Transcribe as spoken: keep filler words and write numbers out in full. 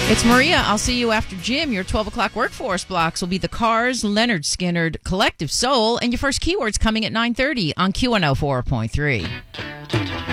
It's Maria. I'll see you after gym. Your twelve o'clock workforce blocks will be the Cars, Leonard Skinnard, Collective Soul, and your first keywords coming at nine thirty on Q one oh four point three.